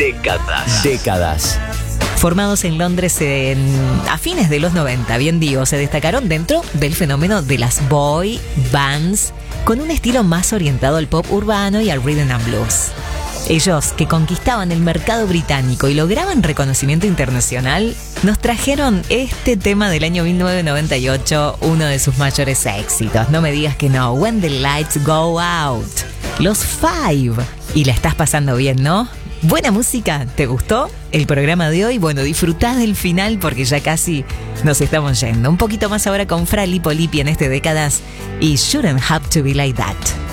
Décadas. Formados en Londres a fines de los 90, bien digo, se destacaron dentro del fenómeno de las boy bands con un estilo más orientado al pop urbano y al rhythm and blues. Ellos, que conquistaban el mercado británico y lograban reconocimiento internacional, nos trajeron este tema del año 1998, uno de sus mayores éxitos. No me digas que no. When the Lights Go Out. Los Five. Y la estás pasando bien, ¿no? Buena música, ¿te gustó el programa de hoy? Bueno, disfrutá del final porque ya casi nos estamos yendo. Un poquito más ahora con Fra Lippo Lippi en este Décadas y Shouldn't Have to Be Like That.